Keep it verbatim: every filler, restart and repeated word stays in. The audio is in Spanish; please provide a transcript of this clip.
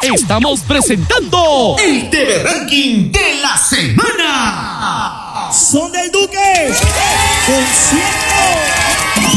Estamos presentando el T V Ranking de la semana. Son del Duque con ciento